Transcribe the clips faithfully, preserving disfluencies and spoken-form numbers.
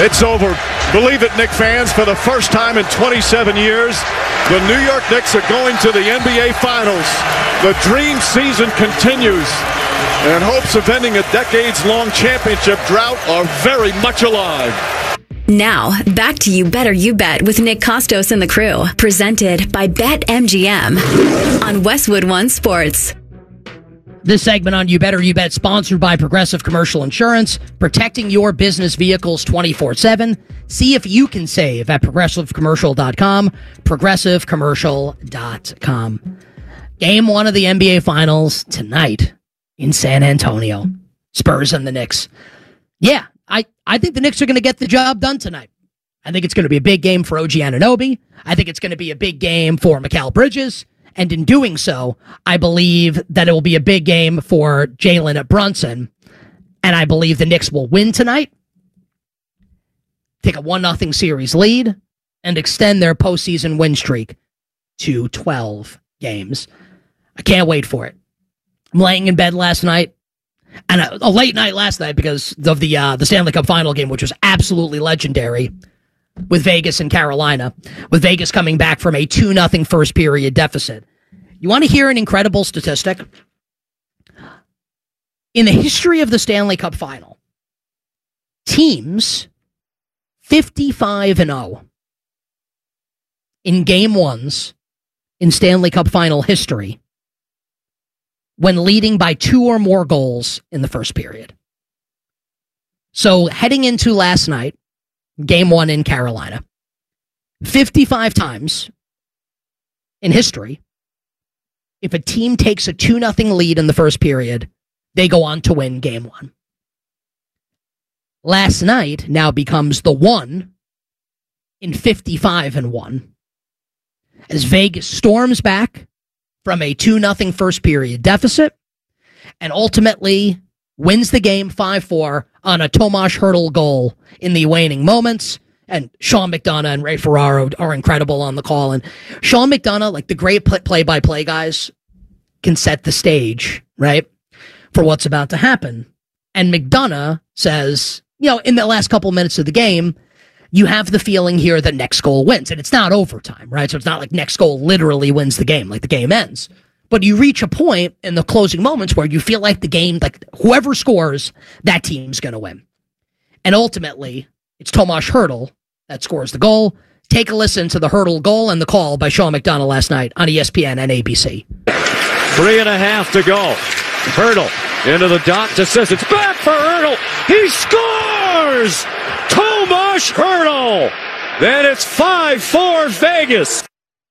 It's over. Believe it, Knicks fans, for the first time in twenty-seven years, the New York Knicks are going to the N B A Finals. The dream season continues, and hopes of ending a decades-long championship drought are very much alive. Now, back to You Better You Bet with Nick Costos and the crew, presented by BetMGM on Westwood One Sports. This segment on You Better You Bet, sponsored by Progressive Commercial Insurance, protecting your business vehicles twenty-four seven. See if you can save at progressive commercial dot com, progressive commercial dot com. Game one of the N B A Finals tonight in San Antonio. Spurs and the Knicks. Yeah, I, I think the Knicks are going to get the job done tonight. I think it's going to be a big game for O G Anunoby. I think it's going to be a big game for Mikal Bridges. And in doing so, I believe that it will be a big game for Jalen Brunson. And I believe the Knicks will win tonight, take a one nothing series lead, and extend their postseason win streak to twelve games. I can't wait for it. I'm laying in bed last night, and a, a late night last night because of the uh, the Stanley Cup final game, which was absolutely legendary, with Vegas and Carolina, with Vegas coming back from a two nothing first period deficit. You want to hear an incredible statistic? In the history of the Stanley Cup final, teams fifty-five and oh in game ones in Stanley Cup final history when leading by two or more goals in the first period. So heading into last night, game one in Carolina, fifty-five times in history, if a team takes a two nothing lead in the first period, they go on to win game one. Last night now becomes the one in fifty-five and one. As Vegas storms back from a two nothing first period deficit and ultimately wins the game five four on a Tomas Hertl goal in the waning moments. And Sean McDonough and Ray Ferraro are incredible on the call. And Sean McDonough, like the great play-by-play guys, can set the stage, right, for what's about to happen. And McDonough says, you know, in the last couple minutes of the game, you have the feeling here that next goal wins. And it's not overtime, right? So it's not like next goal literally wins the game, like the game ends. But you reach a point in the closing moments where you feel like the game, like whoever scores, that team's going to win. And ultimately, it's Tomas Hertl that scores the goal. Take a listen to the Hertl goal and the call by Sean McDonough last night on E S P N and A B C. Three and a half to go. Hertl into the dot to Sis. It's back for Hertl. He scores! Tomas Hertl! Then it's five four Vegas.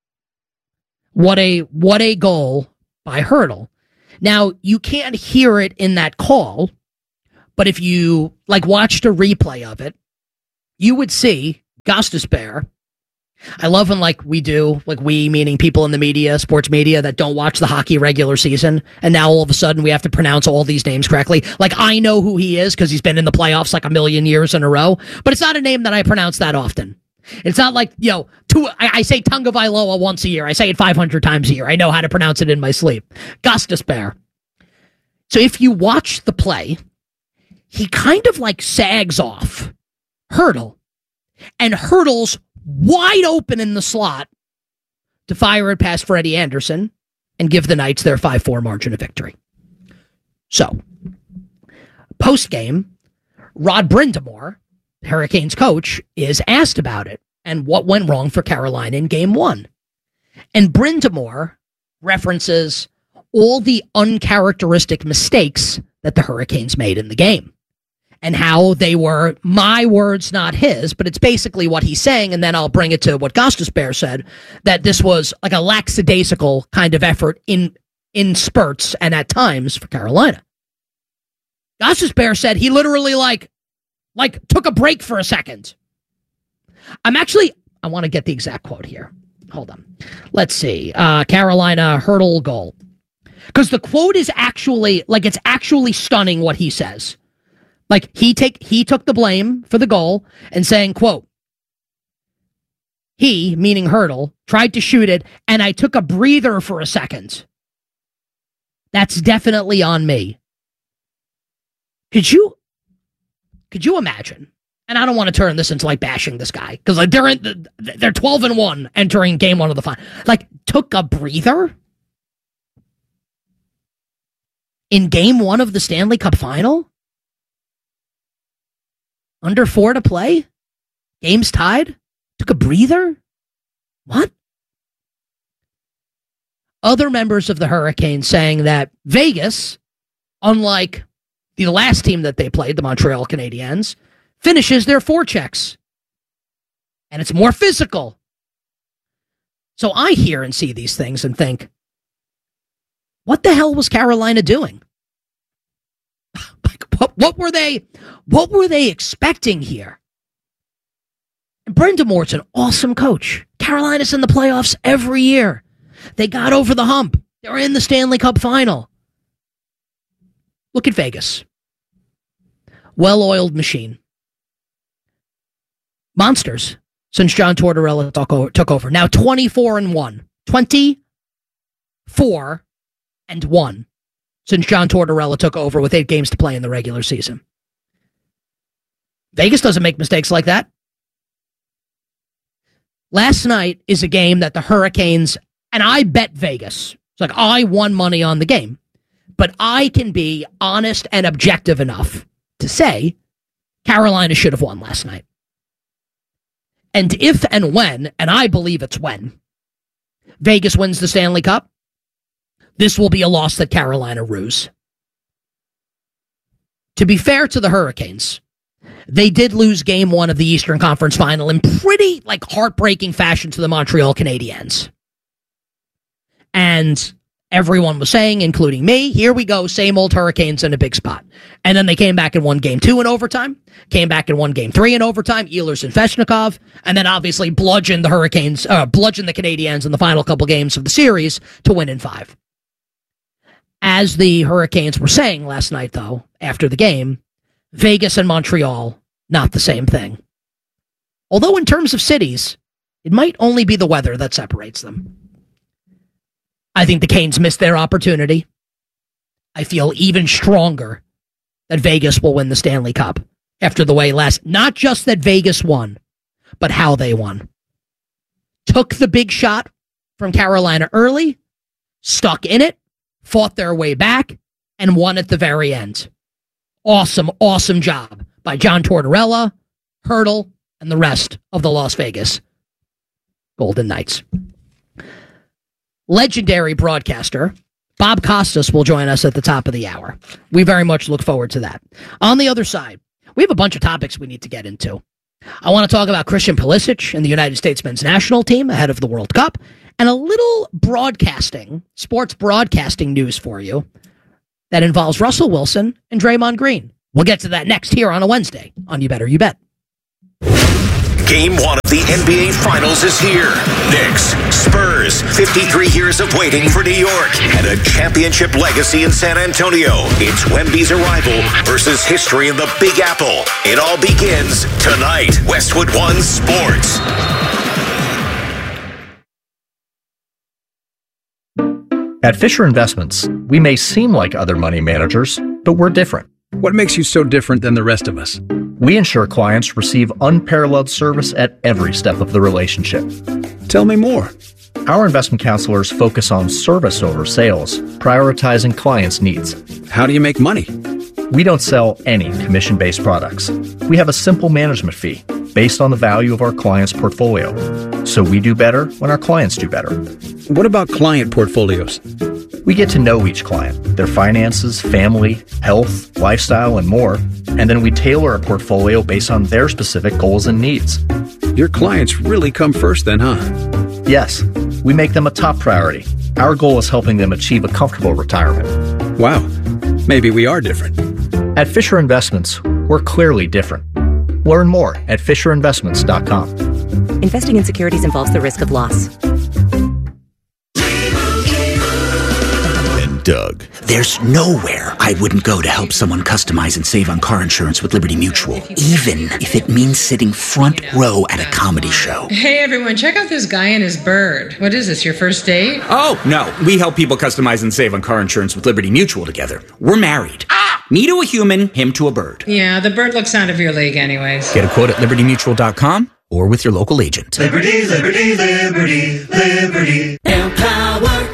What a what a goal by Hertl. Now, you can't hear it in that call, but if you like watched a replay of it, you would see Gostisbehere. I love when like we do, like we meaning people in the media, sports media that don't watch the hockey regular season, and now all of a sudden we have to pronounce all these names correctly. Like I know who he is because he's been in the playoffs like a million years in a row, but it's not a name that I pronounce that often. It's not like, you know, two, I, I say Tunga Vailoa once a year. I say it five hundred times a year. I know how to pronounce it in my sleep. Gostisbehere. So if you watch the play, he kind of like sags off Hertl, and Hertl's wide open in the slot to fire it past Freddie Anderson and give the Knights their five four margin of victory. So, post-game, Rod Brind'Amour, Hurricanes coach, is asked about it and what went wrong for Carolina in game one. And Brind'Amour references all the uncharacteristic mistakes that the Hurricanes made in the game and how they were, my words, not his, but it's basically what he's saying, and then I'll bring it to what Gostisbehere said, that this was like a lackadaisical kind of effort in in spurts and at times for Carolina. Gostisbehere said he literally like like took a break for a second. I'm actually, I want to get the exact quote here. Hold on. Let's see. Uh, Carolina Hertl goal. Because the quote is actually, like, it's actually stunning what he says. Like, he take he took the blame for the goal and saying, quote, he, meaning Hertl, tried to shoot it, and I took a breather for a second. That's definitely on me. Could you, could you imagine? and I don't want to turn this into like bashing this guy because like they're in the, they're twelve and one entering game one of the final. Like took a breather in game one of the Stanley Cup final. Under four to play, game's tied. Took a breather. What? Other members of the Hurricanes saying that Vegas, unlike the last team that they played, the Montreal Canadiens, finishes their forechecks. And it's more physical. So I hear and see these things and think, what the hell was Carolina doing? what, what were they what were they expecting here? And Brendan Moore's an awesome coach. Carolina's in the playoffs every year. They got over the hump. They're in the Stanley Cup final. Look at Vegas. Well-oiled machine. Monsters since John Tortorella took over. Took over. Now twenty-four and one. twenty-four and one since John Tortorella took over with eight games to play in the regular season. Vegas doesn't make mistakes like that. Last night is a game that the Hurricanes, and I bet Vegas. It's like I won money on the game. But I can be honest and objective enough to say Carolina should have won last night. And if and when, and I believe it's when, Vegas wins the Stanley Cup, this will be a loss that Carolina rues. To be fair to the Hurricanes, they did lose game one of the Eastern Conference Final in pretty like heartbreaking fashion to the Montreal Canadiens. And everyone was saying, including me, here we go, same old Hurricanes in a big spot. And then they came back and won game two in overtime, came back and won game three in overtime, Ehlers and Svechnikov, and then obviously bludgeoned the Hurricanes, uh, bludgeoned the Canadiens in the final couple games of the series to win in five. As the Hurricanes were saying last night, though, after the game, Vegas and Montreal, not the same thing. Although in terms of cities, it might only be the weather that separates them. I think the Canes missed their opportunity. I feel even stronger that Vegas will win the Stanley Cup after the way last, not just that Vegas won, but how they won. Took the big shot from Carolina early, stuck in it, fought their way back, and won at the very end. Awesome, awesome job by John Tortorella, Hertl, and the rest of the Las Vegas Golden Knights. Legendary broadcaster Bob Costas will join us at the top of the hour. We very much look forward to that. On the other side, we have a bunch of topics we need to get into. I want to talk about Christian Pulisic and the United States men's national team ahead of the World Cup, and a little broadcasting, sports broadcasting news for you that involves Russell Wilson and Draymond Green. We'll get to that next here on a Wednesday on You Better You Bet. Game one of the N B A Finals is here. Knicks, Spurs, fifty-three years of waiting for New York and a championship legacy in San Antonio. It's Wemby's arrival versus history in the Big Apple. It all begins tonight. Westwood One Sports. At Fisher Investments, we may seem like other money managers, but we're different. What makes you so different than the rest of us? We ensure clients receive unparalleled service at every step of the relationship. Tell me more. Our investment counselors focus on service over sales, prioritizing clients' needs. How do you make money? We don't sell any commission-based products. We have a simple management fee based on the value of our client's portfolio. So we do better when our clients do better. What about client portfolios? We get to know each client, their finances, family, health, lifestyle, and more, and then we tailor a portfolio based on their specific goals and needs. Your clients really come first then, huh? Yes, we make them a top priority. Our goal is helping them achieve a comfortable retirement. Wow, maybe we are different. At Fisher Investments, we're clearly different. Learn more at fisher investments dot com. Investing in securities involves the risk of loss. Doug. There's nowhere I wouldn't go to help someone customize and save on car insurance with Liberty Mutual, even if it means sitting front row at a comedy show. Hey everyone, check out this guy and his bird. What is this, your first date? Oh, no. We help people customize and save on car insurance with Liberty Mutual together. We're married. Ah! Me to a human, him to a bird. Yeah, the bird looks out of your league anyways. Get a quote at liberty mutual dot com or with your local agent. Liberty, liberty, liberty, liberty. Empower.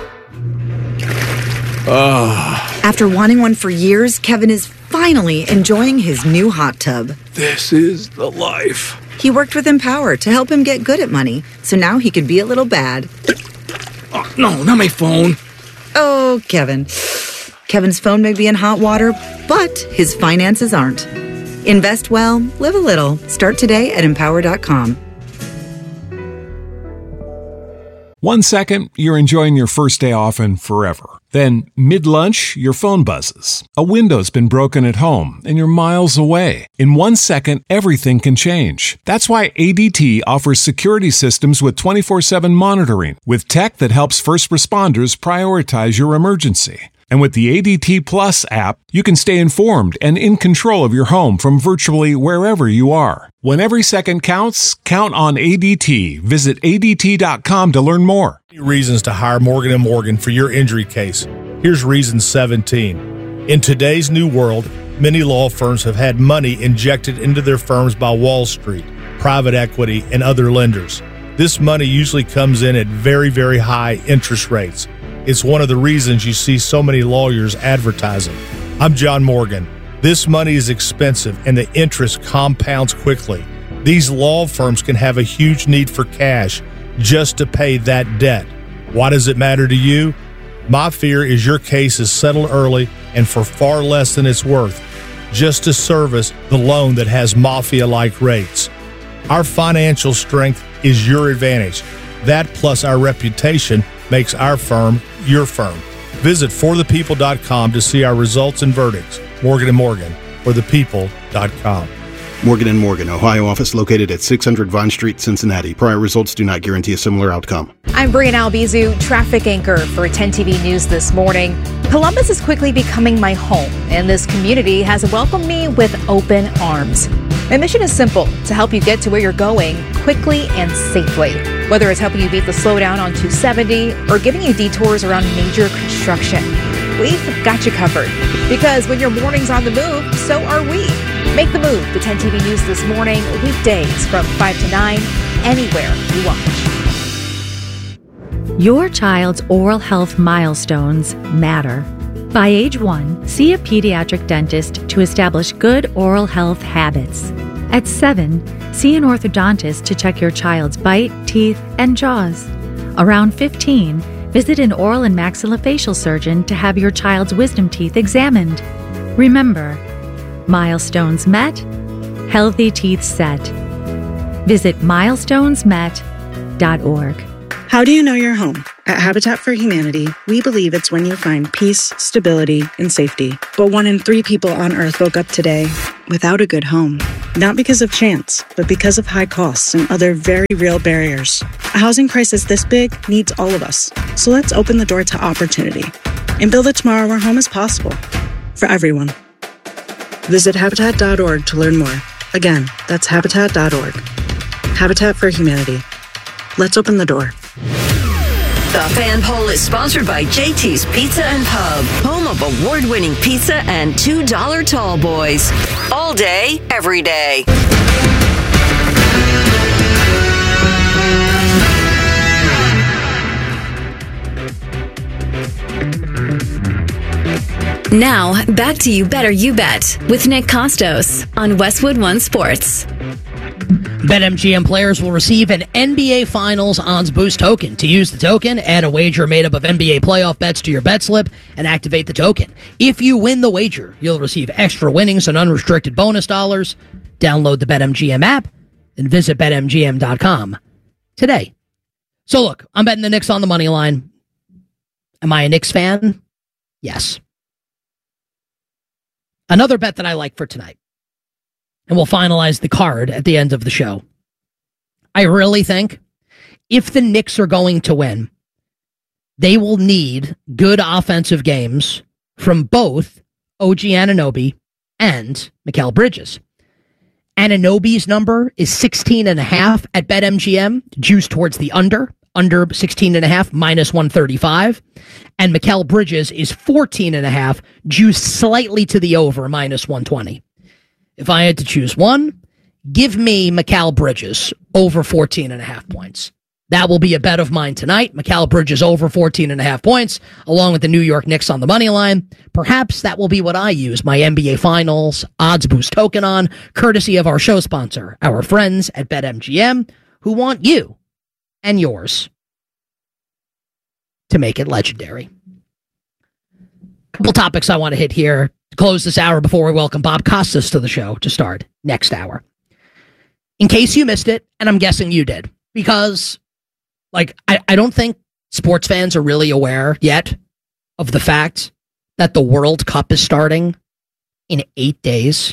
Oh. After wanting one for years, Kevin is finally enjoying his new hot tub. This is the life. He worked with Empower to help him get good at money, so now he could be a little bad. Oh, no, not my phone. Oh, Kevin. Kevin's phone may be in hot water, but his finances aren't. Invest well, live a little. Start today at empower dot com. One second, you're enjoying your first day off and forever. Then, mid-lunch, your phone buzzes. A window's been broken at home, and you're miles away. In one second, everything can change. That's why A D T offers security systems with twenty-four seven monitoring, with tech that helps first responders prioritize your emergency. And with the A D T Plus app, you can stay informed and in control of your home from virtually wherever you are. When every second counts, count on A D T. Visit A D T dot com to learn more. Reasons to hire Morgan and Morgan for your injury case. Here's reason seventeen. In today's new world, many law firms have had money injected into their firms by Wall Street, private equity, and other lenders. This money usually comes in at very, very high interest rates. It's one of the reasons you see so many lawyers advertising. I'm John Morgan. This money is expensive and the interest compounds quickly. These law firms can have a huge need for cash just to pay that debt. Why does it matter to you? My fear is your case is settled early and for far less than it's worth, just to service the loan that has mafia-like rates. Our financial strength is your advantage. That plus our reputation makes our firm your firm. Visit for the people dot com to see our results and verdicts. Morgan and Morgan, for the people dot com. Morgan and Morgan, Ohio office located at six hundred Vine Street, Cincinnati. Prior results do not guarantee a similar outcome. I'm Brian Albizu, traffic anchor for ten T V News this morning. Columbus is quickly becoming my home, and this community has welcomed me with open arms. My mission is simple, to help you get to where you're going quickly and safely. Whether it's helping you beat the slowdown on two seventy or giving you detours around major construction, we've got you covered. Because when your morning's on the move, so are we. Make the move to ten T V News this morning, weekdays from five to nine, anywhere you watch. Your child's oral health milestones matter. By age one, see a pediatric dentist to establish good oral health habits. At seven, see an orthodontist to check your child's bite, teeth, and jaws. Around fifteen, visit an oral and maxillofacial surgeon to have your child's wisdom teeth examined. Remember, milestones met, healthy teeth set. Visit milestones met dot org. How do you know your home? At Habitat for Humanity, we believe it's when you find peace, stability, and safety. But one in three people on Earth woke up today without a good home. Not because of chance, but because of high costs and other very real barriers. A housing crisis this big needs all of us. So let's open the door to opportunity and build a tomorrow where home is possible for everyone. Visit Habitat dot org to learn more. Again, that's Habitat dot org. Habitat for Humanity. Let's open the door. The Fan Poll is sponsored by J T's Pizza and Pub, home of award-winning pizza and two dollar tall boys. All day, every day. Now, back to You Better You Bet with Nick Costos on Westwood One Sports. BetMGM players will receive an N B A Finals Odds Boost token. To use the token, add a wager made up of N B A playoff bets to your bet slip and activate the token. If you win the wager, you'll receive extra winnings and unrestricted bonus dollars. Download the BetMGM app and visit Bet M G M dot com today. So look, I'm betting the Knicks on the money line. Am I a Knicks fan? Yes. Another bet that I like for tonight, and we'll finalize the card at the end of the show. I really think if the Knicks are going to win, they will need good offensive games from both O G Anunoby and Mikal Bridges. Anunoby's number is sixteen and a half at BetMGM, juiced towards the under. under sixteen and a half, minus one thirty-five. And Mikal Bridges is fourteen and a half, juiced slightly to the over, minus one twenty. If I had to choose one, give me Mikal Bridges over fourteen and a half points. That will be a bet of mine tonight. Mikal Bridges over fourteen and a half points, along with the New York Knicks on the money line. Perhaps that will be what I use my N B A Finals odds boost token on, courtesy of our show sponsor, our friends at BetMGM, who want you and yours to make it legendary. Couple topics I want to hit here to close this hour before we welcome Bob Costas to the show to start next hour. In case you missed it, and I'm guessing you did, because like I, I don't think sports fans are really aware yet of the fact that the World Cup is starting in eight days.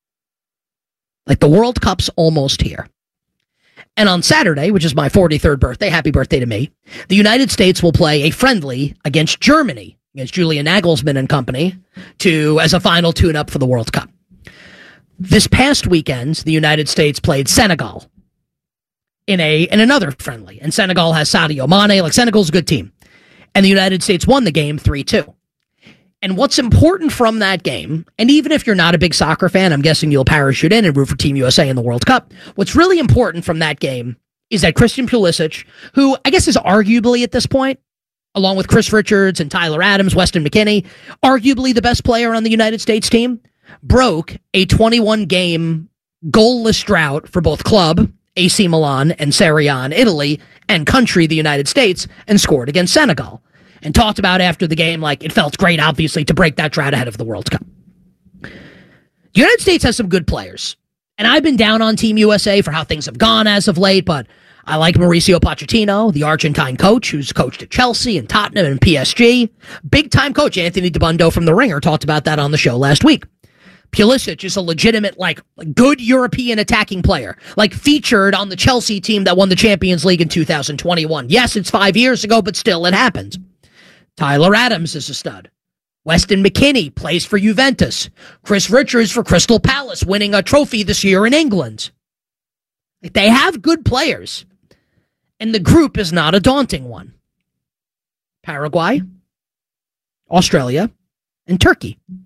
Like the World Cup's almost here. And on Saturday, which is my forty-third birthday, happy birthday to me, the United States will play a friendly against Germany, against Julian Nagelsmann and company, to as a final tune-up for the World Cup. This past weekend, the United States played Senegal in a in another friendly, and Senegal has Sadio Mane. Like Senegal's a good team, and the United States won the game three two. And what's important from that game, and even if you're not a big soccer fan, I'm guessing you'll parachute in and root for Team U S A in the World Cup. What's really important from that game is that Christian Pulisic, who I guess is arguably at this point, along with Chris Richards and Tyler Adams, Weston McKennie, arguably the best player on the United States team, broke a twenty-one game goalless drought for both club, A C Milan, and Serie A in Italy, and country, the United States, and scored against Senegal. And talked about after the game, like, it felt great, obviously, to break that drought ahead of the World Cup. The United States has some good players. And I've been down on Team U S A for how things have gone as of late, but I like Mauricio Pochettino, the Argentine coach who's coached at Chelsea and Tottenham and P S G. Big-time coach Anthony DiBundo from The Ringer talked about that on the show last week. Pulisic is a legitimate, like, good European attacking player, like featured on the Chelsea team that won the Champions League in two thousand twenty-one. Yes, it's five years ago, but still it happened. Tyler Adams is a stud. Weston McKennie plays for Juventus. Chris Richards for Crystal Palace, winning a trophy this year in England. Like, they have good players, and the group is not a daunting one. Paraguay, Australia, and Turkey. The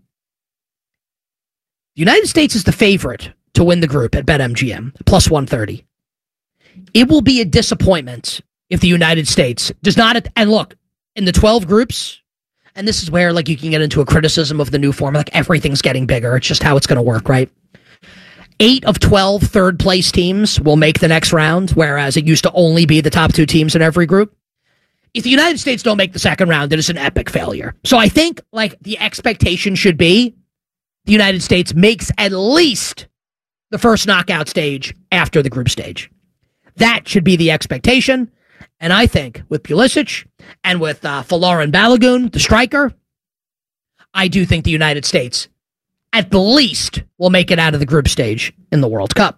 United States is the favorite to win the group at BetMGM, plus one thirty. It will be a disappointment if the United States does not, and look, in the twelve groups, and this is where like you can get into a criticism of the new format, like everything's getting bigger. It's just how it's going to work, right? Eight of twelve third place teams will make the next round, whereas it used to only be the top two teams in every group. If the United States don't make the second round, it is an epic failure. So I think like the expectation should be the United States makes at least the first knockout stage after the group stage. That should be the expectation. And I think with Pulisic and with uh, Folarin Balogun, the striker, I do think the United States at the least will make it out of the group stage in the World Cup.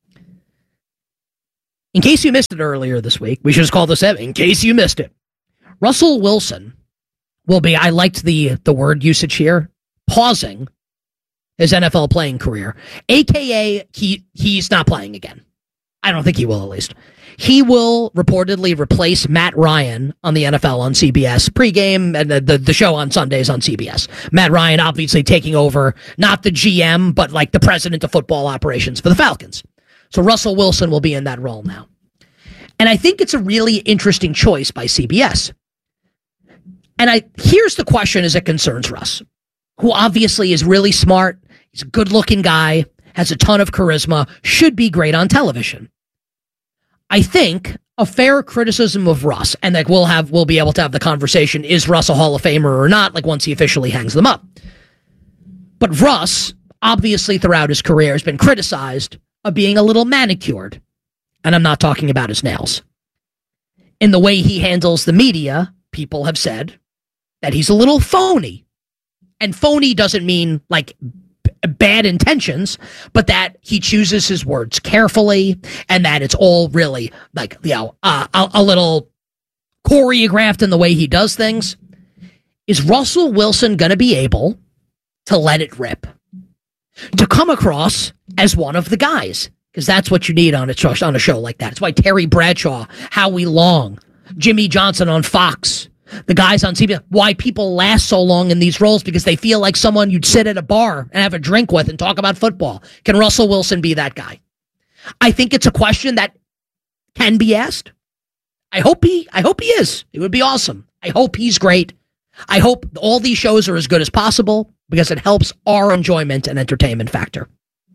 In case you missed it earlier this week, we should just call this in case you missed it. Russell Wilson will be, I liked the, the word usage here, pausing his N F L playing career, a k a he he's not playing again. I don't think he will, at least. He will reportedly replace Matt Ryan on the N F L on C B S pregame and the, the, the show on Sundays on C B S. Matt Ryan obviously taking over, not the G M, but like the president of football operations for the Falcons. So Russell Wilson will be in that role now. And I think it's a really interesting choice by C B S. And I here's the question as it concerns Russ, who obviously is really smart. He's a good-looking guy, has a ton of charisma, should be great on television. I think a fair criticism of Russ, and like we'll have, we'll be able to have the conversation, is Russ a Hall of Famer or not, like once he officially hangs them up. But Russ, obviously throughout his career, has been criticized of being a little manicured. And I'm not talking about his nails. In the way he handles the media, people have said that he's a little phony. And phony doesn't mean like bad intentions, but that he chooses his words carefully and that it's all really like, you know, uh, a, a little choreographed in the way he does things. Is Russell Wilson going to be able to let it rip? To come across as one of the guys? Because that's what you need on a, on a show like that. It's why Terry Bradshaw, Howie Long, Jimmy Johnson on Fox, the guys on C B S, why people last so long in these roles, because they feel like someone you'd sit at a bar and have a drink with and talk about football. Can Russell Wilson be that guy? I think it's a question that can be asked. I hope he, I hope he is. It would be awesome. I hope he's great. I hope all these shows are as good as possible because it helps our enjoyment and entertainment factor.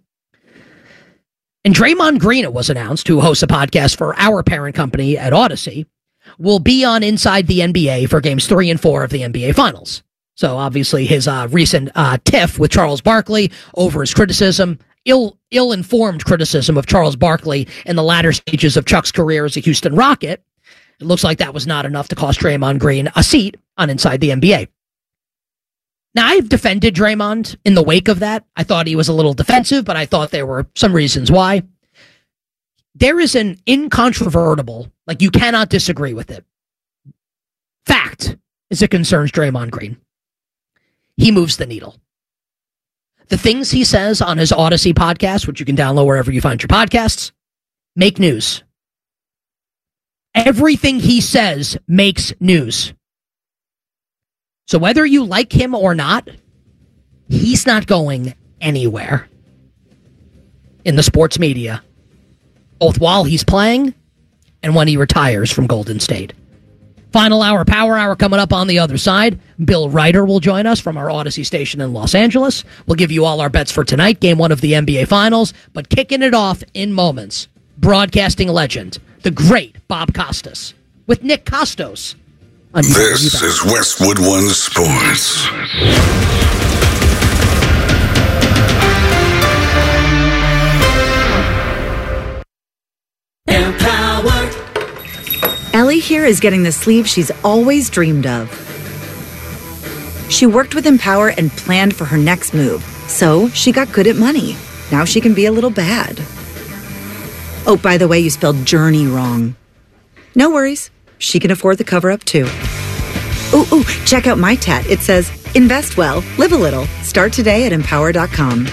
And Draymond Green, it was announced, who hosts a podcast for our parent company at Odyssey, will be on Inside the N B A for games three and four of the N B A Finals. So obviously his uh, recent uh, tiff with Charles Barkley over his criticism, ill, ill-informed criticism of Charles Barkley in the latter stages of Chuck's career as a Houston Rocket, it looks like that was not enough to cost Draymond Green a seat on Inside the N B A. Now, I've defended Draymond in the wake of that. I thought he was a little defensive, but I thought there were some reasons why. There is an incontrovertible, like you cannot disagree with it, fact as it concerns Draymond Green. He moves the needle. The things he says on his Odyssey podcast, which you can download wherever you find your podcasts, make news. Everything he says makes news. So whether you like him or not, he's not going anywhere in the sports media, both while he's playing and when he retires from Golden State. Final hour, power hour coming up on the other side. Bill Ryder will join us from our Odyssey station in Los Angeles. We'll give you all our bets for tonight, game one of the N B A Finals. But kicking it off in moments, broadcasting legend, the great Bob Costas, with Nick Costos. This is Westwood One Sports. Empower. Ellie here is getting the sleeve she's always dreamed of. She worked with Empower and planned for her next move, so she got good at money. Now she can be a little bad. Oh, by the way, you spelled journey wrong. No worries. She can afford the cover-up, too. Ooh, ooh, check out my tat. It says, invest well, live a little. Start today at empower dot com.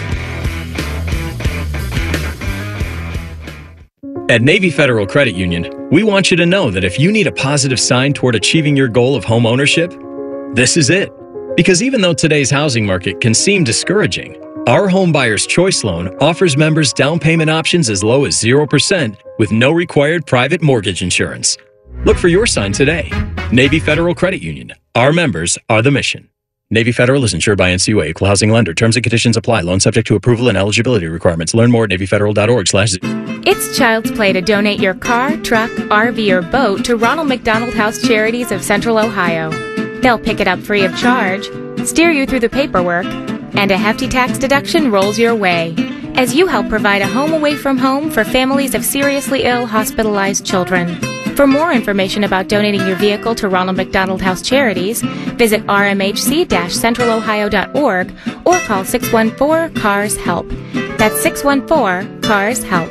At Navy Federal Credit Union, we want you to know that if you need a positive sign toward achieving your goal of home ownership, this is it. Because even though today's housing market can seem discouraging, our Home Buyer's Choice Loan offers members down payment options as low as zero percent with no required private mortgage insurance. Look for your sign today. Navy Federal Credit Union. Our members are the mission. Navy Federal is insured by N C U A, equal housing lender. Terms and conditions apply. Loan subject to approval and eligibility requirements. Learn more at navy federal dot org slash It's child's play to donate your car, truck, R V, or boat to Ronald McDonald House Charities of Central Ohio. They'll pick it up free of charge, steer you through the paperwork, and a hefty tax deduction rolls your way as you help provide a home away from home for families of seriously ill, hospitalized children. For more information about donating your vehicle to Ronald McDonald House Charities, visit r m h c dash central ohio dot org or call six one four, C A R S HELP. That's six one four, C A R S HELP.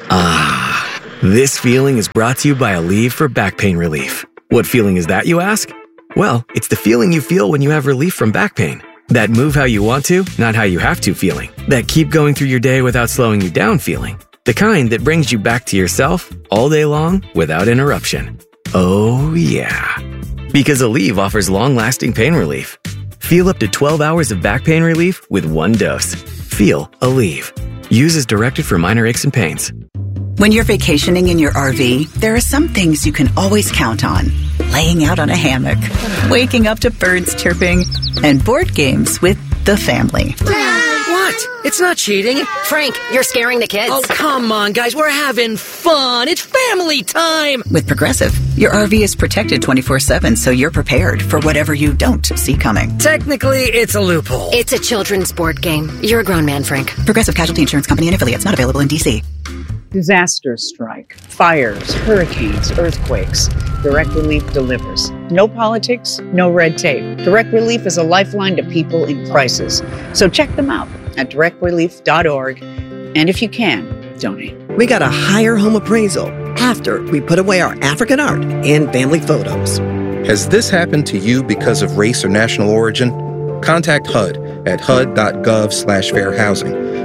Ah, this feeling is brought to you by Aleve for back pain relief. What feeling is that, you ask? Well, it's the feeling you feel when you have relief from back pain. That move how you want to, not how you have to feeling. That keep going through your day without slowing you down feeling. The kind that brings you back to yourself all day long without interruption. Oh, yeah. Because Aleve offers long-lasting pain relief. Feel up to twelve hours of back pain relief with one dose. Feel Aleve. Use as directed for minor aches and pains. When you're vacationing in your R V, there are some things you can always count on. Laying out on a hammock, waking up to birds chirping, and board games with the family. What? It's not cheating. Frank, you're scaring the kids. Oh, come on, guys. We're having fun. It's family time. With Progressive, your R V is protected twenty-four seven, so you're prepared for whatever you don't see coming. Technically, it's a loophole. It's a children's board game. You're a grown man, Frank. Progressive Casualty Insurance Company and affiliates, not available in D C. Disasters strike, fires, hurricanes, earthquakes. Direct Relief delivers. No politics, no red tape. Direct Relief is a lifeline to people in crisis. So check them out at direct relief dot org. And if you can, donate. We got a higher home appraisal after we put away our African art and family photos. Has this happened to you because of race or national origin? Contact H U D at H U D dot gov slash fair housing.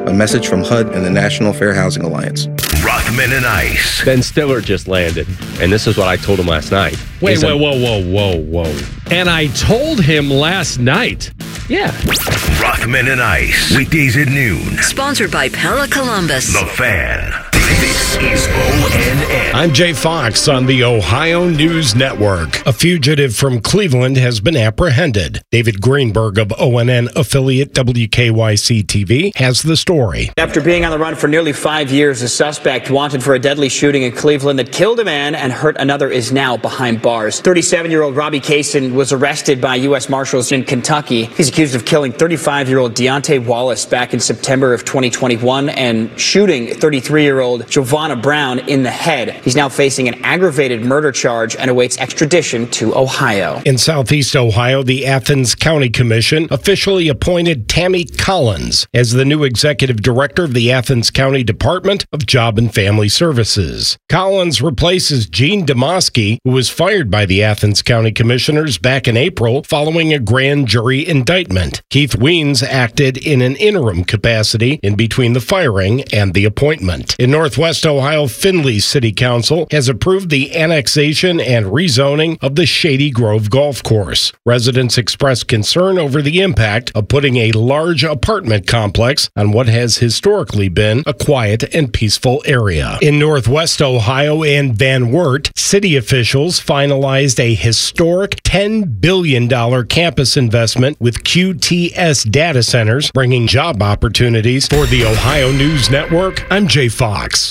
A message from H U D and the National Fair Housing Alliance. Rothman and Ice. Ben Stiller just landed, and this is what I told him last night. Wait, He's whoa, a- whoa, whoa, whoa, whoa. And I told him last night. Yeah. Rothman and Ice. Weekdays at noon. Sponsored by Pella Columbus. The Fan. This is O N N. I'm Jay Fox on the Ohio News Network. A fugitive from Cleveland has been apprehended. David Greenberg of O N N affiliate W K Y C T V has the story. After being on the run for nearly five years, a suspect wanted for a deadly shooting in Cleveland that killed a man and hurt another is now behind bars. thirty-seven-year-old Robbie Kaysen was arrested by U S Marshals in Kentucky. He's accused of killing thirty-five-year-old Deontay Wallace back in September of twenty twenty-one and shooting thirty-three-year-old Giovanna Brown in the head. He's now facing an aggravated murder charge and awaits extradition to Ohio. In Southeast Ohio, the Athens County Commission officially appointed Tammy Collins as the new executive director of the Athens County Department of Job and Family Services. Collins replaces Gene Demoski, who was fired by the Athens County Commissioners back in April following a grand jury indictment. Keith Weens acted in an interim capacity in between the firing and the appointment. In Northwest Ohio, Findlay City Council has approved the annexation and rezoning of the Shady Grove Golf Course. Residents expressed concern over the impact of putting a large apartment complex on what has historically been a quiet and peaceful area. In Northwest Ohio and Van Wert, city officials finalized a historic ten billion dollars campus investment with Q T S data centers, bringing job opportunities. For the Ohio News Network, I'm Jay Fox.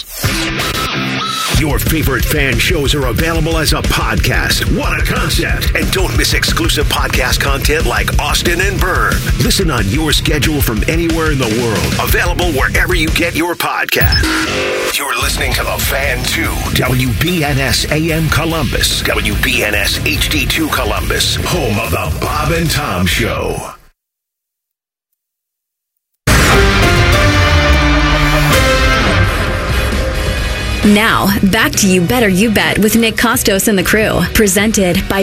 Your favorite fan shows are available as a podcast. What a concept. And don't miss exclusive podcast content like Austin and Byrne. Listen on your schedule from anywhere in the world. Available wherever you get your podcast. You're listening to The Fan two. W B N S A M Columbus. W B N S H D two Columbus. Home of The Bob and Tom Show. Now, back to You Better You Bet with Nick Costos and the crew. Presented by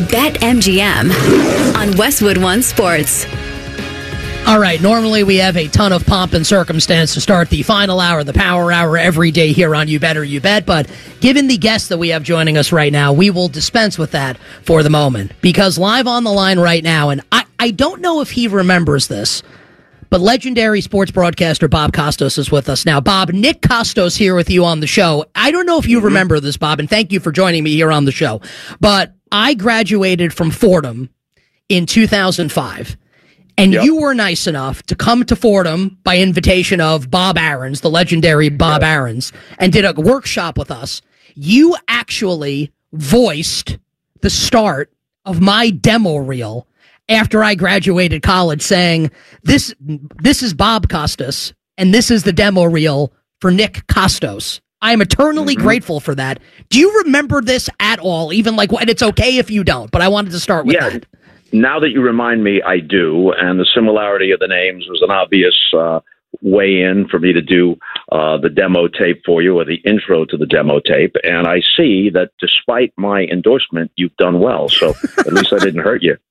BetMGM on Westwood One Sports. All right, normally we have a ton of pomp and circumstance to start the final hour, the power hour, every day here on You Better You Bet, but given the guest that we have joining us right now, we will dispense with that for the moment. Because live on the line right now, and I, I don't know if he remembers this, but legendary sports broadcaster Bob Costos is with us now. Bob, Nick Costos here with you on the show. I don't know if you remember this, Bob, and thank you for joining me here on the show, but I graduated from Fordham in two thousand five. And yep. You were nice enough to come to Fordham by invitation of Bob Aarons, the legendary Bob yep. Aarons, and did a workshop with us. You actually voiced the start of my demo reel after I graduated college, saying, this this is Bob Costos, and this is the demo reel for Nick Costos. I am eternally mm-hmm. grateful for that. Do you remember this at all? Even like, and it's okay if you don't, but I wanted to start with yeah. that. Now that you remind me, I do, and the similarity of the names was an obvious uh, way in for me to do uh, the demo tape for you, or the intro to the demo tape, and I see that despite my endorsement, you've done well, so at least I didn't hurt you.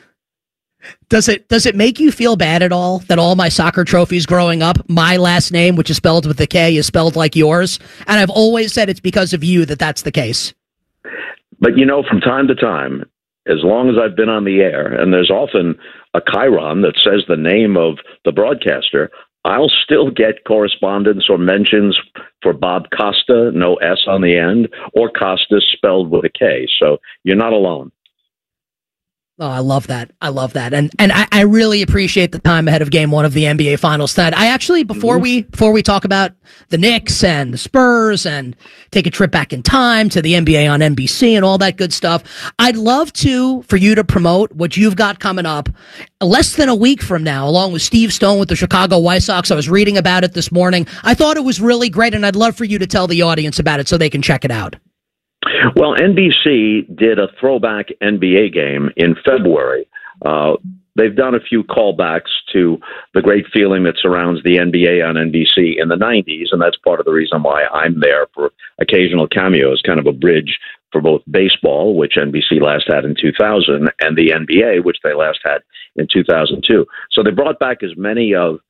Does it does it make you feel bad at all that all my soccer trophies growing up, my last name, which is spelled with a K, is spelled like yours? And I've always said it's because of you that that's the case. But, you know, from time to time, as long as I've been on the air, and there's often a chyron that says the name of the broadcaster, I'll still get correspondence or mentions for Bob Costa, no S on the end, or Costa spelled with a K. So you're not alone. Oh, I love that. I love that. And and I, I really appreciate the time ahead of game one of the N B A Finals tonight. I actually, before mm-hmm. we before we talk about the Knicks and the Spurs and take a trip back in time to the N B A on N B C and all that good stuff, I'd love to, for you to promote what you've got coming up less than a week from now, along with Steve Stone with the Chicago White Sox. I was reading about it this morning. I thought it was really great, and I'd love for you to tell the audience about it so they can check it out. Well, N B C did a throwback N B A game in February. Uh, they've done a few callbacks to the great feeling that surrounds the N B A on N B C in the nineties, and that's part of the reason why I'm there for occasional cameos, kind of a bridge for both baseball, which N B C last had in two thousand, and the N B A, which they last had in two thousand two. So they brought back as many of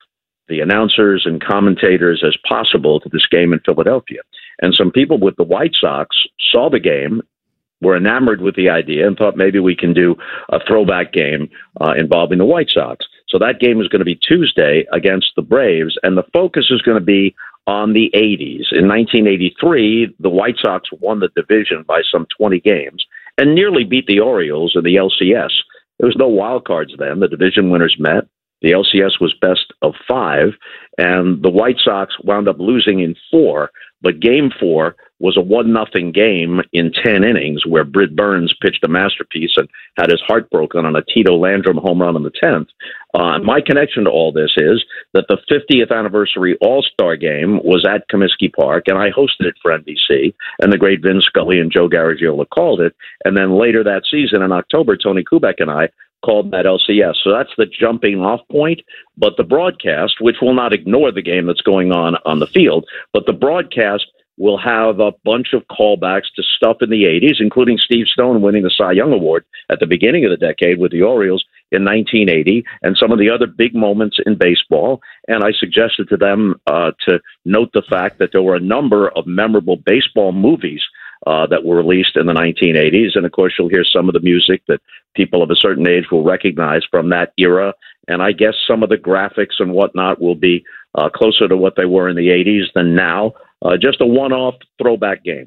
the announcers and commentators as possible to this game in Philadelphia. And some people with the White Sox saw the game, were enamored with the idea, and thought maybe we can do a throwback game uh, involving the White Sox. So that game is going to be Tuesday against the Braves, and the focus is going to be on the eighties. In nineteen eighty-three, the White Sox won the division by some twenty games and nearly beat the Orioles in the L C S. There was no wild cards then. The division winners met. The L C S was best of five, and the White Sox wound up losing in four. But game four was a one nothing game in ten innings where Britt Burns pitched a masterpiece and had his heart broken on a Tito Landrum home run in the tenth. Uh, my connection to all this is that the fiftieth anniversary All-Star game was at Comiskey Park, and I hosted it for N B C, and the great Vin Scully and Joe Garagiola called it. And then later that season in October, Tony Kubek and I called that L C S. So that's the jumping off point. But the broadcast, which will not ignore the game that's going on on the field, but the broadcast will have a bunch of callbacks to stuff in the eighties, including Steve Stone winning the Cy Young Award at the beginning of the decade with the Orioles in nineteen eighty, and some of the other big moments in baseball. And I suggested to them uh, to note the fact that there were a number of memorable baseball movies Uh, that were released in the nineteen eighties. And of course, you'll hear some of the music that people of a certain age will recognize from that era. And I guess some of the graphics and whatnot will be uh, closer to what they were in the eighties than now. Uh, just a one-off throwback game.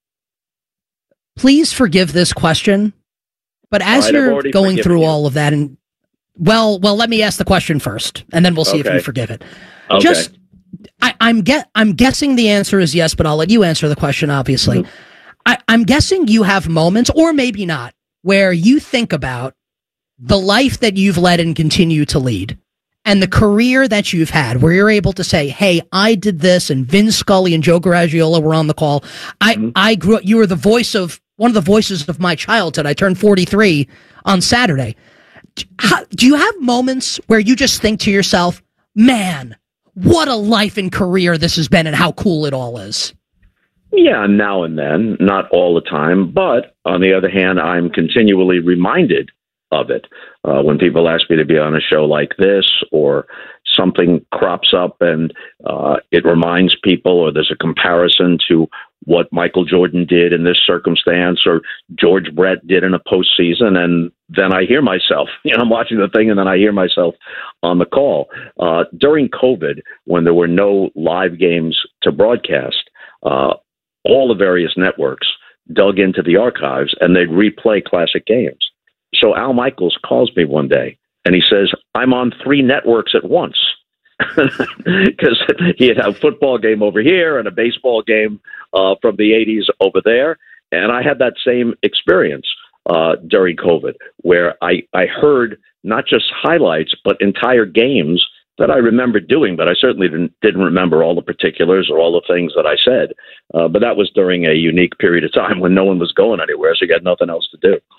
Please forgive this question, but as right, you're going through you. all of that, and well, well, let me ask the question first, and then we'll see okay. if you forgive it. Okay. Just, I, I'm get, I'm guessing the answer is yes, but I'll let you answer the question. Obviously, mm-hmm. I, I'm guessing you have moments, or maybe not, where you think about the life that you've led and continue to lead, and the career that you've had, where you're able to say, hey, I did this, and Vin Scully and Joe Garagiola were on the call. I, mm-hmm. I grew up, you were the voice of, one of the voices of my childhood. I turned forty-three on Saturday. How, do you have moments where you just think to yourself, man, what a life and career this has been and how cool it all is? Yeah, now and then, not all the time. But on the other hand, I'm continually reminded of it. Uh, when people ask me to be on a show like this, or something crops up and uh, it reminds people, or there's a comparison to what Michael Jordan did in this circumstance, or George Brett did in a postseason, and then I hear myself, you know, I'm watching the thing and then I hear myself on the call. Uh, during COVID, when there were no live games to broadcast, uh, all the various networks dug into the archives and they'd replay classic games. So Al Michaels calls me one day and he says, I'm on three networks at once. Because he had a football game over here and a baseball game uh, from the eighties over there. And I had that same experience uh, during COVID, where I, I heard not just highlights, but entire games that I remember doing, but I certainly didn't, didn't remember all the particulars or all the things that I said. Uh, but that was during a unique period of time when no one was going anywhere, so you had nothing else to do.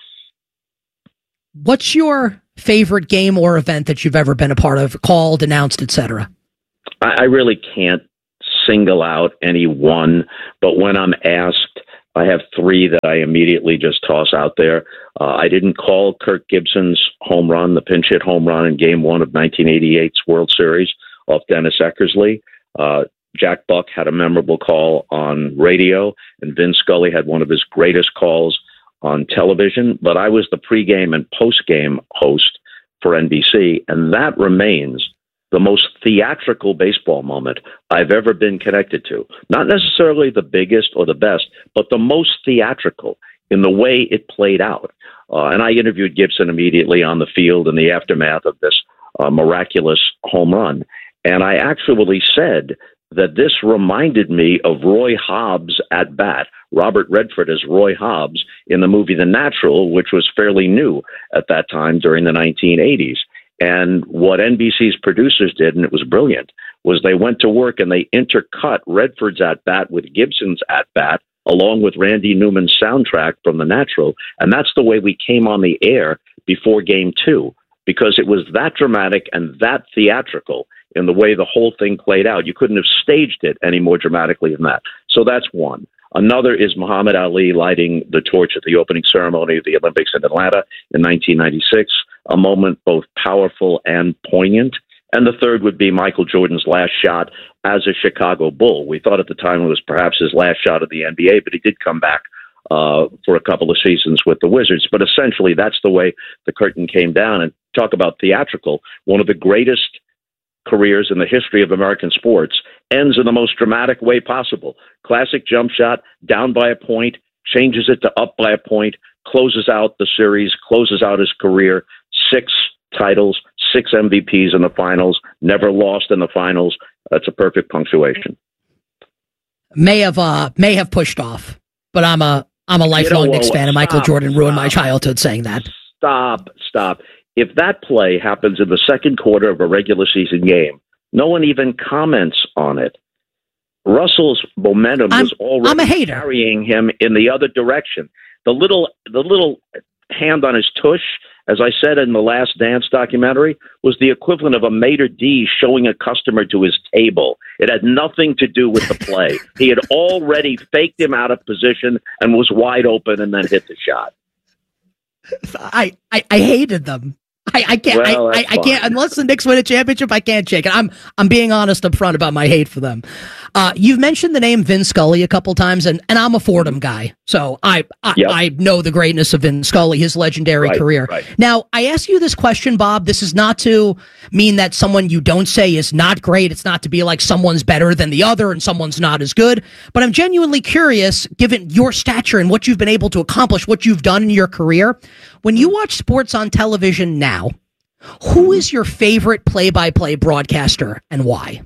What's your favorite game or event that you've ever been a part of, called, announced, et cetera? I, I really can't single out any one, but when I'm asked, I have three that I immediately just toss out there. Uh, I didn't call Kirk Gibson's home run, the pinch hit home run in game one of nineteen eighty-eight's World Series off Dennis Eckersley. Uh, Jack Buck had a memorable call on radio, and Vin Scully had one of his greatest calls on television, but I was the pregame and postgame host for N B C, and that remains the most theatrical baseball moment I've ever been connected to. Not necessarily the biggest or the best, but the most theatrical in the way it played out. Uh, and I interviewed Gibson immediately on the field in the aftermath of this uh, miraculous home run. And I actually said that this reminded me of Roy Hobbs at bat, Robert Redford as Roy Hobbs in the movie The Natural, which was fairly new at that time during the nineteen eighties. And what N B C's producers did, and it was brilliant, was they went to work and they intercut Redford's at bat with Gibson's at bat, along with Randy Newman's soundtrack from The Natural. And that's the way we came on the air before game two, because it was that dramatic and that theatrical in the way the whole thing played out. You couldn't have staged it any more dramatically than that. So that's one. Another is Muhammad Ali lighting the torch at the opening ceremony of the Olympics in Atlanta in nineteen ninety-six, a moment both powerful and poignant. And the third would be Michael Jordan's last shot as a Chicago Bull. We thought at the time it was perhaps his last shot of the N B A, but he did come back uh, for a couple of seasons with the Wizards. But essentially, that's the way the curtain came down. And talk about theatrical, one of the greatest careers in the history of American sports ends in the most dramatic way possible. Classic jump shot, down by a point, changes it to up by a point, closes out the series, closes out his career, six titles, six M V Ps in the finals, never lost in the finals. That's a perfect punctuation. May have uh, may have pushed off, but I'm a I'm a lifelong you know, Knicks well, fan, and Michael stop, Jordan ruined stop, my childhood saying that. Stop, stop. If that play happens in the second quarter of a regular season game, no one even comments on it. Russell's momentum I'm, was already I'm a hater. carrying him in the other direction. The little the little hand on his tush, as I said in the Last Dance documentary, was the equivalent of a maitre d' showing a customer to his table. It had nothing to do with the play. He had already faked him out of position and was wide open and then hit the shot. I, I, I hated them. I, I can't. Well, I, I, I can't unless the Knicks win a championship. I can't shake it. I'm I'm being honest up front about my hate for them. Uh, you've mentioned the name Vin Scully a couple times, and, and I'm a Fordham guy, so I I, yep. I know the greatness of Vin Scully, his legendary right, career. Right. Now, I ask you this question, Bob. This is not to mean that someone you don't say is not great. It's not to be like someone's better than the other and someone's not as good. But I'm genuinely curious, given your stature and what you've been able to accomplish, what you've done in your career, when you watch sports on television now, who is your favorite play-by-play broadcaster and why?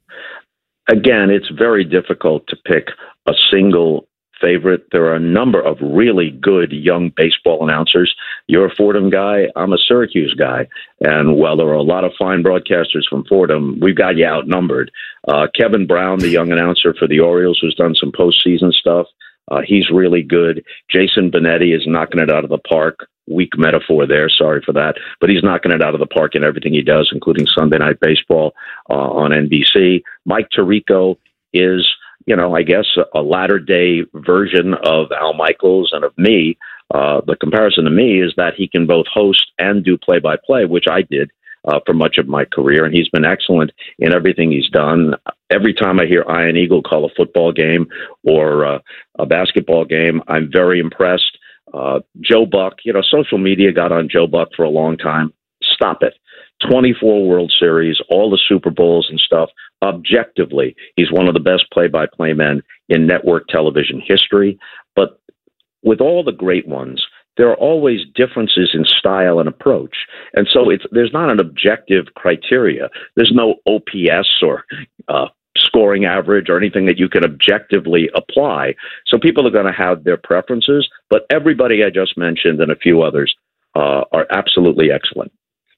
Again, it's very difficult to pick a single favorite. There are a number of really good young baseball announcers. You're a Fordham guy. I'm a Syracuse guy. And while there are a lot of fine broadcasters from Fordham, we've got you outnumbered. Uh, Kevin Brown, the young announcer for the Orioles, who's done some postseason stuff, uh, he's really good. Jason Benetti is knocking it out of the park. Weak metaphor there. Sorry for that. But he's knocking it out of the park in everything he does, including Sunday Night Baseball uh, on N B C. Mike Tirico is, you know, I guess a, a latter day version of Al Michaels and of me. Uh, the comparison to me is that he can both host and do play by play, which I did uh, for much of my career. And he's been excellent in everything he's done. Every time I hear Ian Eagle call a football game or uh, a basketball game, I'm very impressed. Uh, Joe Buck, you know, social media got on Joe Buck for a long time. Stop it. twenty-four World Series, all the Super Bowls and stuff. Objectively, he's one of the best play-by-play men in network television history. But with all the great ones, there are always differences in style and approach. And so it's there's not an objective criteria. There's no O P S or uh, scoring average or anything that you can objectively apply. So people are going to have their preferences, but everybody I just mentioned and a few others uh, are absolutely excellent.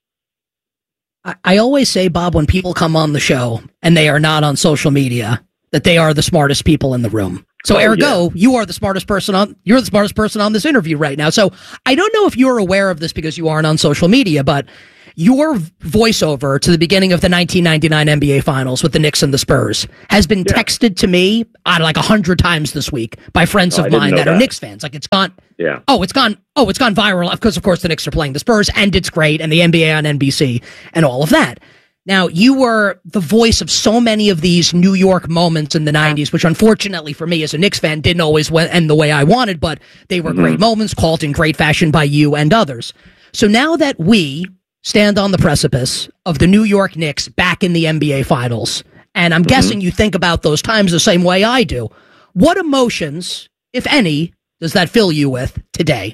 I, I always say, Bob, when people come on the show and they are not on social media, that they are the smartest people in the room. So oh, ergo, yeah. you are the smartest person on, you're the smartest person on this interview right now. So I don't know if you're aware of this because you aren't on social media, but your voiceover to the beginning of the nineteen ninety-nine N B A Finals with the Knicks and the Spurs has been yeah. texted to me uh, like a hundred times this week by friends oh, of mine that, that are Knicks fans. Like it's gone. Yeah. Oh, it's gone. Oh, it's gone viral because, of course, the Knicks are playing the Spurs and it's great, and the N B A on N B C and all of that. Now, you were the voice of so many of these New York moments in the nineties, which unfortunately for me as a Knicks fan didn't always end the way I wanted, but they were mm-hmm. great moments called in great fashion by you and others. So now that we stand on the precipice of the New York Knicks back in the N B A Finals, and I'm mm-hmm. guessing you think about those times the same way I do, what emotions, if any, does that fill you with today?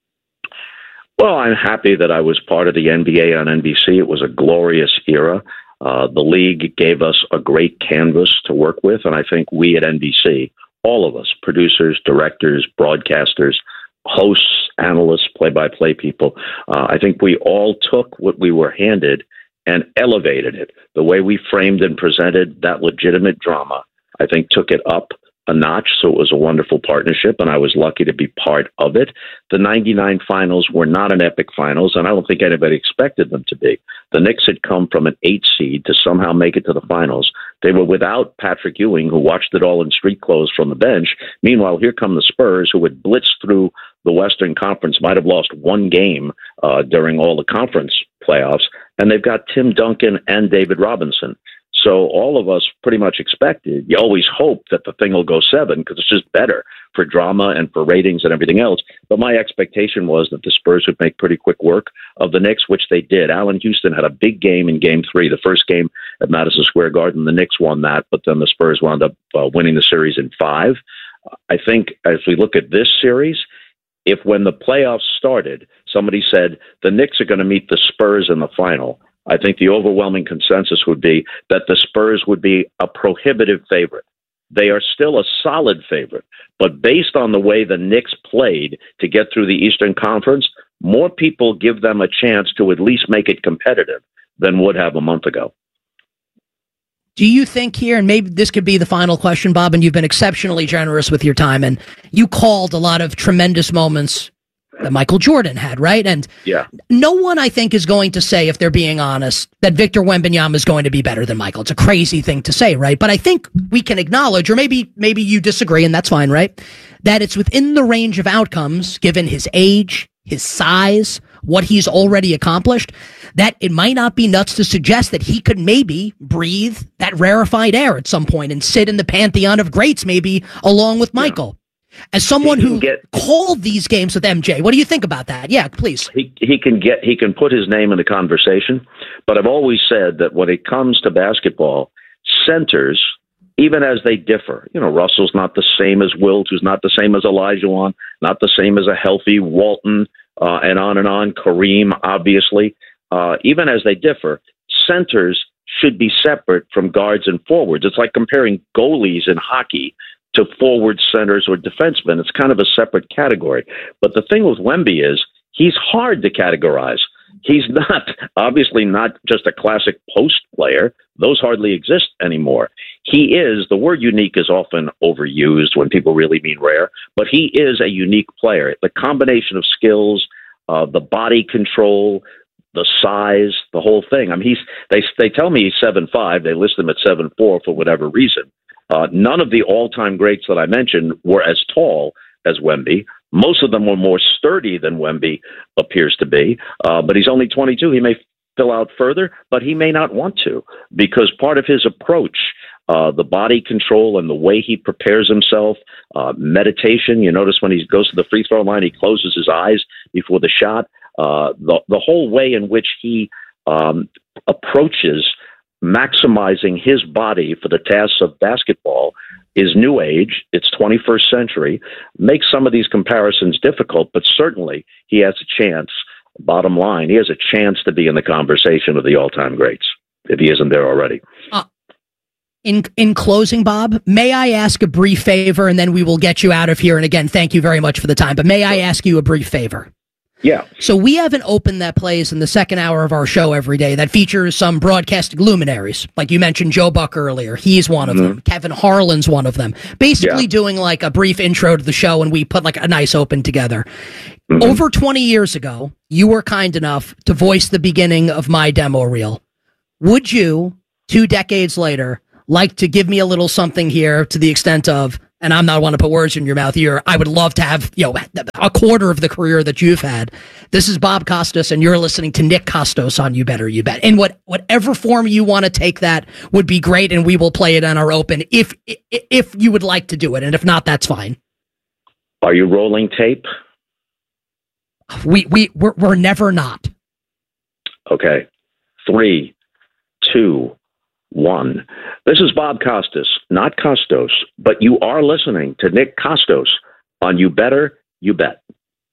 Well, I'm happy that I was part of the N B A on N B C. It was a glorious era. Uh, the league gave us a great canvas to work with, and I think we at N B C, all of us, producers, directors, broadcasters, hosts, analysts, play-by-play people, uh, I think we all took what we were handed and elevated it. The way we framed and presented that legitimate drama, I think took it up a notch. So it was a wonderful partnership, and I was lucky to be part of it. The ninety-nine finals were not an epic finals, and I don't think anybody expected them to be. The Knicks had come from an eight seed to somehow make it to the finals. They were without Patrick Ewing, who watched it all in street clothes from the bench. Meanwhile, here come the Spurs, who had blitzed through the Western Conference, might have lost one game uh, during all the conference playoffs, and they've got Tim Duncan and David Robinson. So all of us pretty much expected, you always hope that the thing will go seven because it's just better for drama and for ratings and everything else. But my expectation was that the Spurs would make pretty quick work of the Knicks, which they did. Allen Houston had a big game in game three, the first game at Madison Square Garden. The Knicks won that, but then the Spurs wound up uh, winning the series in five. I think as we look at this series, if when the playoffs started, somebody said the Knicks are going to meet the Spurs in the final, I think the overwhelming consensus would be that the Spurs would be a prohibitive favorite. They are still a solid favorite, but based on the way the Knicks played to get through the Eastern Conference, more people give them a chance to at least make it competitive than would have a month ago. Do you think here, and maybe this could be the final question, Bob, and you've been exceptionally generous with your time, and you called a lot of tremendous moments that Michael Jordan had, right? And yeah. no one, I think, is going to say, if they're being honest, that Victor Wembanyama is going to be better than Michael. It's a crazy thing to say, right? But I think we can acknowledge, or maybe maybe you disagree, and that's fine, right? That it's within the range of outcomes, given his age, his size, what he's already accomplished, that it might not be nuts to suggest that he could maybe breathe that rarefied air at some point and sit in the pantheon of greats, maybe along with Michael. Yeah. As someone who get, called these games with M J, what do you think about that? Yeah, please. He he can get he can put his name in the conversation, but I've always said that when it comes to basketball, centers, even as they differ, you know, Russell's not the same as Wilt, who's not the same as Olajuwon, not the same as a healthy Walton, uh, and on and on. Kareem, obviously, uh, even as they differ, centers should be separate from guards and forwards. It's like comparing goalies in hockey to forward centers or defensemen. It's kind of a separate category. But the thing with Wemby is he's hard to categorize. He's not, obviously not just a classic post player. Those hardly exist anymore. He is, the word unique is often overused when people really mean rare, but he is a unique player. The combination of skills, uh, the body control, the size, the whole thing. I mean, he's, they, they tell me he's seven five. They list him at seven four for whatever reason. Uh, none of the all-time greats that I mentioned were as tall as Wemby. Most of them were more sturdy than Wemby appears to be. Uh, but he's only twenty-two. He may fill out further, but he may not want to, because part of his approach, uh, the body control and the way he prepares himself, uh, meditation. You notice when he goes to the free throw line, he closes his eyes before the shot. Uh, the the whole way in which he um, approaches maximizing his body for the tasks of basketball is new age. It's twenty-first century. Makes some of these comparisons difficult, but certainly he has a chance. Bottom line, he has a chance to be in the conversation of the all-time greats, if he isn't there already. Uh, in in closing, Bob, may I ask a brief favor, and then we will get you out of here. And again, thank you very much for the time, but may I ask you a brief favor? Yeah. So we have an open that plays in the second hour of our show every day that features some broadcasting luminaries. Like you mentioned Joe Buck earlier. He's one of mm-hmm. them. Kevin Harlan's one of them. Basically yeah. doing like a brief intro to the show, and we put like a nice open together. Mm-hmm. Over twenty years ago, you were kind enough to voice the beginning of my demo reel. Would you, two decades later, like to give me a little something here to the extent of, and I'm not one to put words in your mouth here, I would love to have, you know, a quarter of the career that you've had. This is Bob Costas, and you're listening to Nick Costos on You Better You Bet. In what whatever form you want to take that would be great, and we will play it on our open if if you would like to do it, and if not, that's fine. Are you rolling tape? We we we're, we're never not. Okay, three, two. One. This is Bob Costas, not Costos, but you are listening to Nick Costos on You Better You Bet.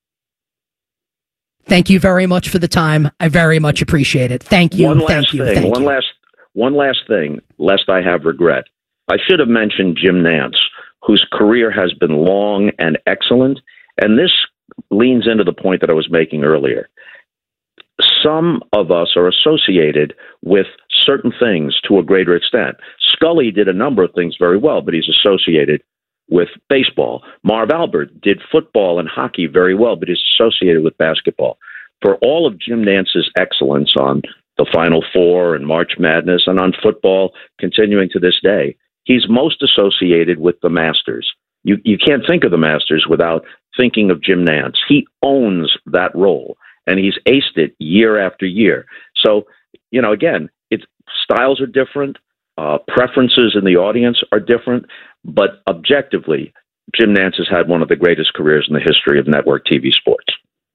Thank you very much for the time. I very much appreciate it. Thank you. One last thank you. thing. Thank one you. last one last thing, lest I have regret. I should have mentioned Jim Nantz, whose career has been long and excellent, and this leans into the point that I was making earlier. Some of us are associated with certain things to a greater extent. Scully did a number of things very well, but he's associated with baseball. Marv Albert did football and hockey very well, but he's associated with basketball. For all of Jim Nantz's excellence on the Final Four and March Madness and on football continuing to this day, he's most associated with the Masters. You, you can't think of the Masters without thinking of Jim Nantz. He owns that role. and he's aced it year after year. So, you know, again, it's styles are different, uh, preferences in the audience are different, but objectively, Jim Nantz has had one of the greatest careers in the history of network T V sports.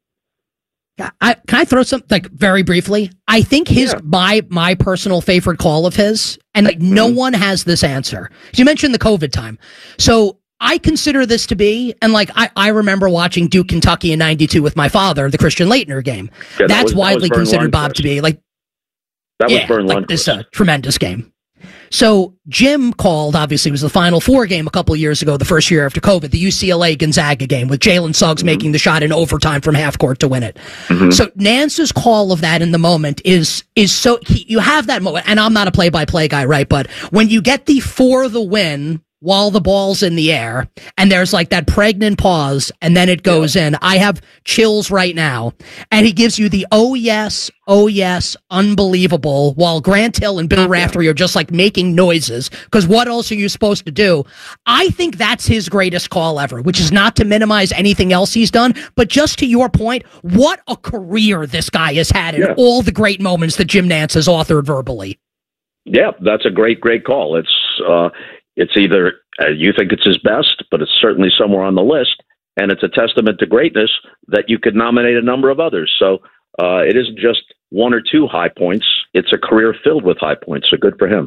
I, can I throw something like very briefly? I think his yeah. my my personal favorite call of his, and like no mm-hmm. one has this answer. You mentioned the COVID time, so I consider this to be, and like I, I remember watching Duke Kentucky in ninety-two with my father, the Christian Laettner game. Yeah, that That's was, widely that considered Bob to be like that was yeah, Vern like this uh, tremendous game. So Jim called, obviously, it was the Final Four game a couple of years ago, the first year after COVID, the U C L A Gonzaga game with Jalen Suggs mm-hmm. making the shot in overtime from half court to win it. Mm-hmm. So Nance's call of that in the moment is is so he, you have that moment, and I'm not a play-by-play guy, right? But when you get the for the win while the ball's in the air, and there's like that pregnant pause, and then it goes yeah. in. I have chills right now. And he gives you the, oh yes, oh yes, unbelievable, while Grant Hill and Bill Raftery are just like making noises, because what else are you supposed to do? I think that's his greatest call ever, which is not to minimize anything else he's done, but just to your point, what a career this guy has had in yeah. all the great moments that Jim Nantz has authored verbally. Yeah, that's a great, great call. It's, uh, It's either uh, you think it's his best, but it's certainly somewhere on the list, and it's a testament to greatness that you could nominate a number of others. So uh, it isn't just one or two high points. It's a career filled with high points, so good for him.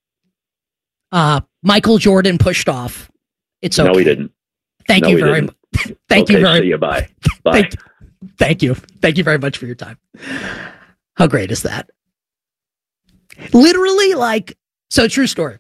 Uh, Michael Jordan pushed off. It's okay. No, he didn't. Thank no, you very much. Thank okay, you very much. See you. Bye. Bye. Thank, thank you. Thank you very much for your time. How great is that? Literally, like, so true story.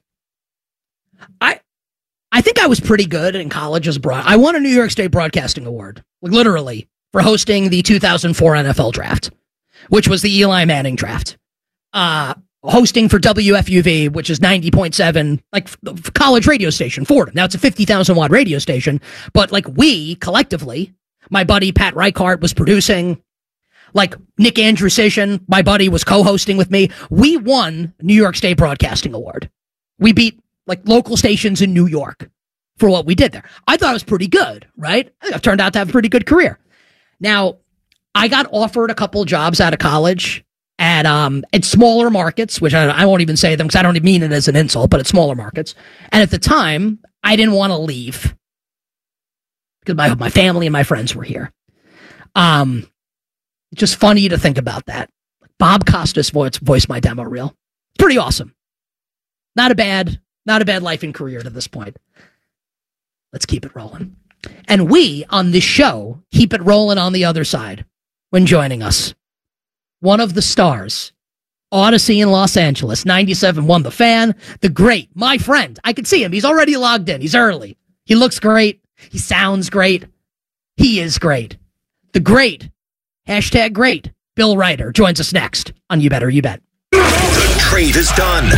I I think I was pretty good in college as broad. I won a New York State Broadcasting Award, like literally, for hosting the two thousand four N F L draft, which was the Eli Manning draft. Uh, hosting for W F U V, which is ninety point seven, like college radio station, Fordham. Now it's a fifty thousand watt radio station, but like we collectively, my buddy Pat Reichart was producing, like Nick Andrusician, my buddy, was co-hosting with me. We won New York State Broadcasting Award. We beat like local stations in New York for what we did there. I thought it was pretty good, right? I've turned out to have a pretty good career. Now, I got offered a couple jobs out of college at um at smaller markets, which I, I won't even say them because I don't even mean it as an insult, but at smaller markets. And at the time, I didn't want to leave because my my family and my friends were here. Um, it's just funny to think about that. Bob Costas voiced, voiced my demo reel. Pretty awesome. Not a bad, not a bad life and career to this point. Let's keep it rolling. And we, on this show, keep it rolling on the other side when joining us. One of the stars, Odyssey in Los Angeles, ninety-seven point one The Fan, the great, my friend. I can see him. He's already logged in. He's early. He looks great. He sounds great. He is great. The great, hashtag great, Bill Reiter joins us next on You Better You Bet. The trade is done.